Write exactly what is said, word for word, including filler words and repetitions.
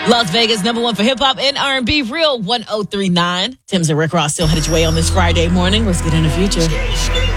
Las Vegas, number one for hip-hop and R and B, Real one oh three point nine. Tim's and Rick Ross still headed your way on this Friday morning. Let's get in the future.